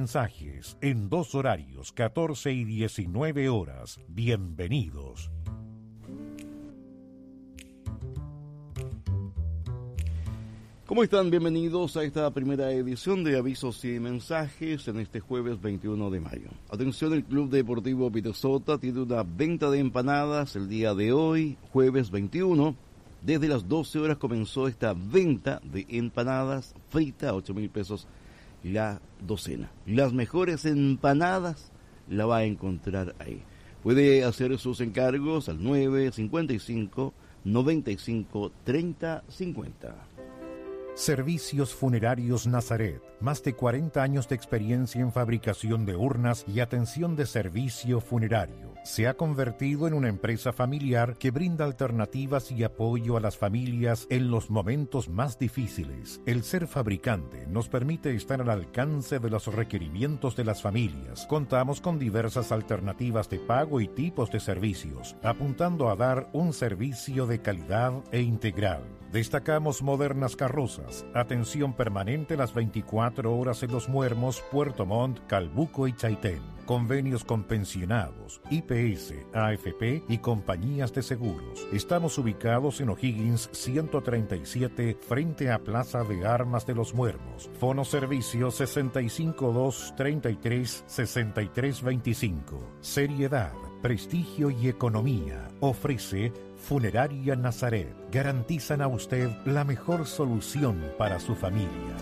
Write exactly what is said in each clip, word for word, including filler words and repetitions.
mensajes en dos horarios, catorce y diecinueve horas. Bienvenidos. ¿Cómo están? Bienvenidos a esta primera edición de Avisos y Mensajes en este jueves veintiuno de mayo. Atención, el Club Deportivo Pietrasota tiene una venta de empanadas el día de hoy, jueves veintiuno. Desde las doce horas comenzó esta venta de empanadas fritas a ocho mil pesos la docena. Las mejores empanadas la va a encontrar ahí. Puede hacer sus encargos al nueve cincuenta y cinco, noventa y cinco, treinta cincuenta. Servicios Funerarios Nazaret. Más de cuarenta años de experiencia en fabricación de urnas y atención de servicio funerario. Se ha convertido en una empresa familiar que brinda alternativas y apoyo a las familias en los momentos más difíciles. El ser fabricante nos permite estar al alcance de los requerimientos de las familias. Contamos con diversas alternativas de pago y tipos de servicios, apuntando a dar un servicio de calidad e integral. Destacamos modernas carrozas, atención permanente las veinticuatro horas en Los Muermos, Puerto Montt, Calbuco y Chaitén. Convenios con pensionados, I P S, A F P y compañías de seguros. Estamos ubicados en O'Higgins ciento treinta y siete, frente a Plaza de Armas de Los Muermos. Fono servicio sesenta y cinco dos treinta y tres sesenta y tres veinticinco. Seriedad, prestigio y economía. Ofrece Funeraria Nazaret. Garantizan a usted la mejor solución para su familia.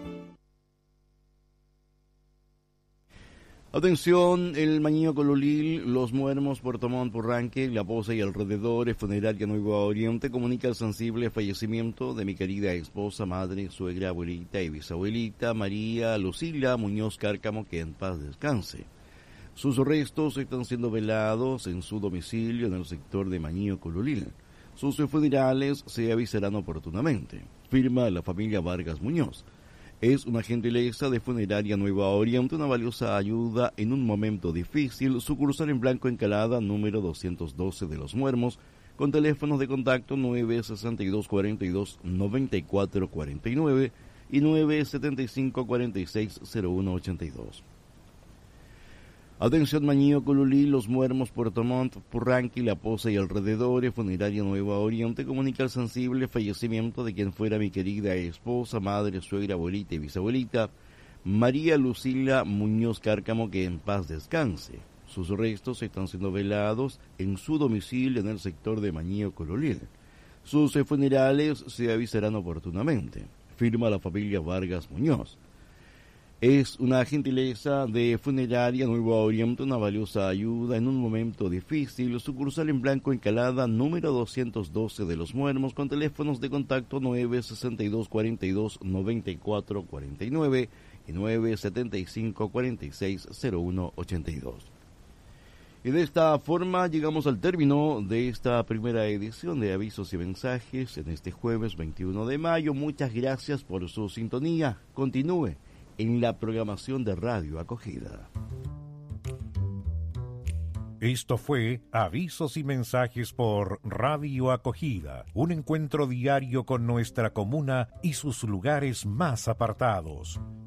Atención, el Mañío Colulil, Los Muermos, Puerto Montt, Purranque, La Poza y alrededores, Funeraria Nuevo Oriente comunica el sensible fallecimiento de mi querida esposa, madre, suegra, abuelita y bisabuelita, María Lucila Muñoz Cárcamo, que en paz descanse. Sus restos están siendo velados en su domicilio en el sector de Mañío Colulil. Sus funerales se avisarán oportunamente. Firma la familia Vargas Muñoz. Es una gentileza de Funeraria Nueva Oriente, una valiosa ayuda en un momento difícil. Sucursal en Blanco Encalada, número doscientos doce de Los Muermos, con teléfonos de contacto nueve sesenta y dos cuarenta y dos noventa y cuatro cuarenta y nueve y nueve setenta y cinco cuarenta y seis cero uno ochenta y dos. Atención, Mañío Colulí, Los Muermos, Puerto Montt, Purranque, La Poza y alrededores, Funeraria Nueva Oriente comunica el sensible fallecimiento de quien fuera mi querida esposa, madre, suegra, abuelita y bisabuelita, María Lucila Muñoz Cárcamo, que en paz descanse. Sus restos están siendo velados en su domicilio en el sector de Mañío Colulí. Sus funerales se avisarán oportunamente. Firma la familia Vargas Muñoz. Es una gentileza de Funeraria Nueva Oriente, una valiosa ayuda en un momento difícil. Sucursal en Blanco Encalada, número doscientos doce de Los Muermos, con teléfonos de contacto nueve sesenta y dos cuarenta y dos noventa y cuatro cuarenta y nueve y nueve setenta y cinco cuarenta y seis cero uno ochenta y dos. Y de esta forma llegamos al término de esta primera edición de Avisos y Mensajes en este jueves veintiuno de mayo. Muchas gracias por su sintonía. Continúe en la programación de Radio Acogida. Esto fue Avisos y Mensajes por Radio Acogida, un encuentro diario con nuestra comuna y sus lugares más apartados.